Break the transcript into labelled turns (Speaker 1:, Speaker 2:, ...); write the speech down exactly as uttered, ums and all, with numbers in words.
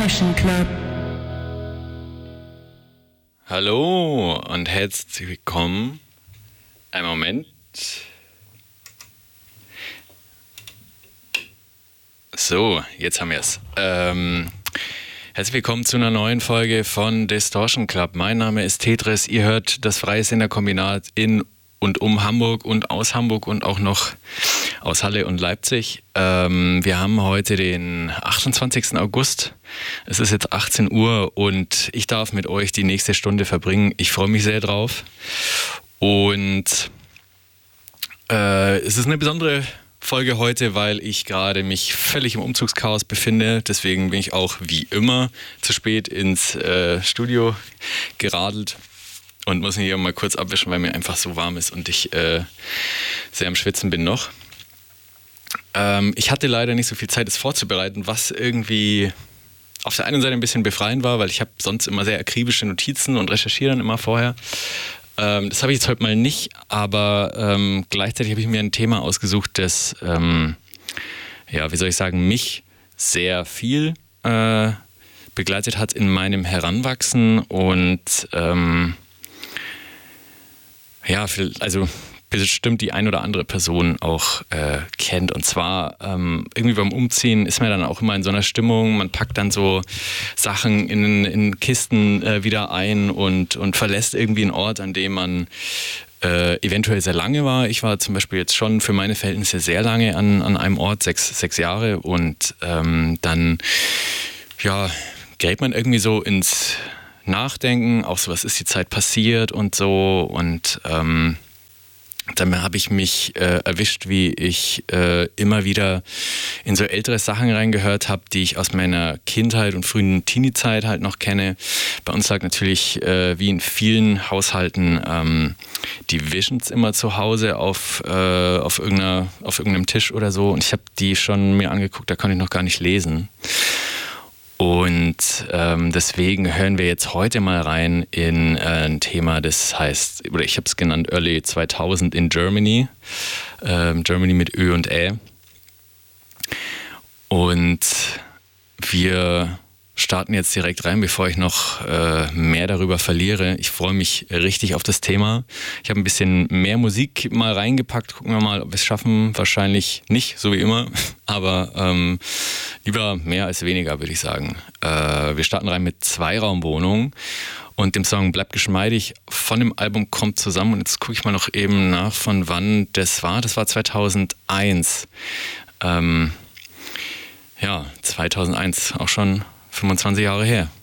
Speaker 1: Distortion Club.
Speaker 2: Hallo und herzlich willkommen. Einen Moment. So, jetzt haben wir es. Ähm, herzlich willkommen zu einer neuen Folge von Distortion Club. Mein Name ist Tetris. Ihr hört das Freie Senderkombinat in und um Hamburg und aus Hamburg und auch noch aus Halle und Leipzig. Ähm, wir haben heute den achtundzwanzigsten August. Es ist jetzt achtzehn Uhr und ich darf mit euch die nächste Stunde verbringen. Ich freue mich sehr drauf. Und äh, es ist eine besondere Folge heute, weil ich gerade mich völlig im Umzugschaos befinde. Deswegen bin ich auch wie immer zu spät ins äh, Studio geradelt. Und muss mich hier mal kurz abwischen, weil mir einfach so warm ist und ich äh, sehr am Schwitzen bin noch. Ähm, ich hatte leider nicht so viel Zeit, es vorzubereiten, was irgendwie auf der einen Seite ein bisschen befreiend war, weil ich habe sonst immer sehr akribische Notizen und recherchiere dann immer vorher. Ähm, das habe ich jetzt heute mal nicht, aber ähm, gleichzeitig habe ich mir ein Thema ausgesucht, das, ähm, ja, wie soll ich sagen, mich sehr viel äh, begleitet hat in meinem Heranwachsen und ähm, ja, also bestimmt die ein oder andere Person auch äh, kennt. Und zwar ähm, irgendwie beim Umziehen ist man dann auch immer in so einer Stimmung, man packt dann so Sachen in, in Kisten äh, wieder ein und, und verlässt irgendwie einen Ort, an dem man äh, eventuell sehr lange war. Ich war zum Beispiel jetzt schon für meine Verhältnisse sehr lange an, an einem Ort, sechs, sechs Jahre. Und ähm, dann ja, gerät man irgendwie so ins Nachdenken, auch so, was ist die Zeit passiert und so. Und ähm, dann habe ich mich äh, erwischt, wie ich äh, immer wieder in so ältere Sachen reingehört habe, die ich aus meiner Kindheit und frühen Teenie-Zeit halt noch kenne. Bei uns lag natürlich, äh, wie in vielen Haushalten, ähm, die Visions immer zu Hause auf, äh, auf, irgendeiner, auf irgendeinem Tisch oder so. Und ich habe die schon mir angeguckt, da konnte ich noch gar nicht lesen. Und ähm, deswegen hören wir jetzt heute mal rein in äh, ein Thema, das heißt, oder ich habe es genannt, Early zweitausend in Germany. Ähm, Germany mit Ö und Ä. Und wir starten jetzt direkt rein, bevor ich noch äh, mehr darüber verliere. Ich freue mich richtig auf das Thema. Ich habe ein bisschen mehr Musik mal reingepackt. Gucken wir mal, ob wir es schaffen. Wahrscheinlich nicht, so wie immer. Aber ähm, lieber mehr als weniger, würde ich sagen. Äh, wir starten rein mit Zweiraumwohnung und dem Song Bleib geschmeidig von dem Album Kommt zusammen. Und jetzt gucke ich mal noch eben nach, von wann das war. Das war zweitausendeins. Ähm, ja, zweitausendeins, auch schon fünfundzwanzig Jahre her.